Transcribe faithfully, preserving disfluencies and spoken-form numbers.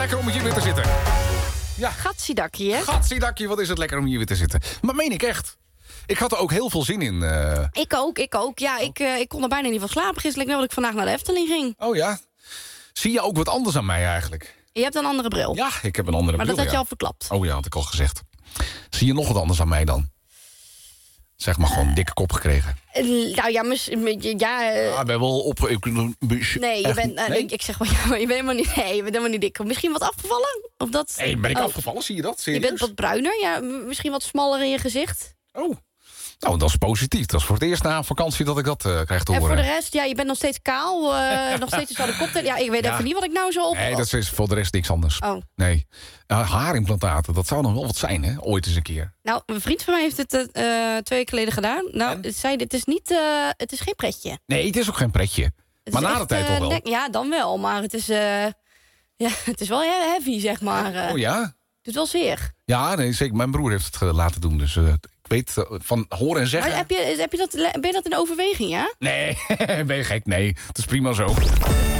Lekker om hier weer te zitten. Ja. Gatsiedakkie, hè? Gatsiedakkie, wat is het lekker om hier weer te zitten. Maar meen ik echt. Ik had er ook heel veel zin in. Uh... Ik ook, ik ook. Ja, ik, uh, ik kon er bijna niet van slapen gisteren. Ik net dat ik vandaag naar de Efteling ging. Oh ja? Zie je ook wat anders aan mij eigenlijk? Je hebt een andere bril. Ja, ik heb een andere maar bril, dat had ja. je al verklapt. Oh ja, had ik al gezegd. Zie je nog wat anders aan mij dan? Zeg maar gewoon een dikke kop gekregen. Uh, nou ja, mis, ja... Uh... Ah, ben wel op... Ik, nee, je bent, uh, nee? ik, ik zeg maar, ja, maar je bent helemaal niet, nee, je bent helemaal niet dik. Misschien wat afgevallen? Of dat... Nee, ben ik oh. afgevallen? Zie je dat? Serieus? Je bent wat bruiner, ja, misschien wat smaller in je gezicht. Oh, nou, dat is positief. Dat is voor het eerst na vakantie dat ik dat uh, krijg te en horen. En voor de rest, ja, je bent nog steeds kaal. Uh, nog steeds dezelfde kop. Ja, ik weet ja. even niet wat ik nou zo op... Nee, dat is voor de rest niks anders. Oh. Nee. Uh, haarimplantaten, dat zou nog wel wat zijn, hè? Ooit eens een keer. Nou, een vriend van mij heeft het uh, twee weken geleden gedaan. Nou, het zei, het is niet... Uh, het is geen pretje. Nee, het is ook geen pretje. Het maar na echt, de tijd uh, toch wel? Ja, dan wel. Maar het is... Uh, ja, het is wel heavy, zeg maar. Uh, oh ja? Het doet wel zeer. Ja, nee, zeker. Mijn broer heeft het laten doen, dus... Uh, Ik weet uh, van horen en zeggen. Maar heb je, heb je dat, ben je dat in overweging, ja? Nee, ben je gek? Nee, het is prima zo.